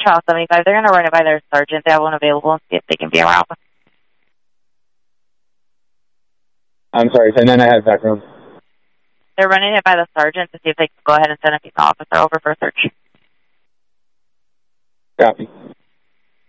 Channel 75. They're going to run it by their sergeant. They have one available and see if they can be around. I'm sorry, say 9.5 back room. They're running it by the sergeant to see if they can go ahead and send a female officer over for a search. Copy.